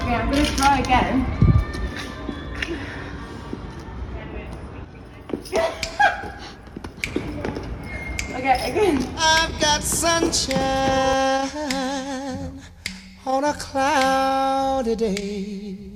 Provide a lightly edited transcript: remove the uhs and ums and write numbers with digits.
Okay, I'm gonna try again. Okay, again. I've got sunshine on a cloudy day.